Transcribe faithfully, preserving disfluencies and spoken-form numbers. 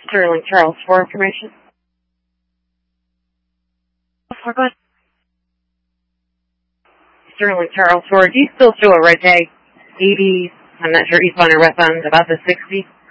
Sterling Charles for information. For good. Sterling Charles for, do you still show a red tag? eighty, I'm not sure, eastbound or westbound, about the sixty?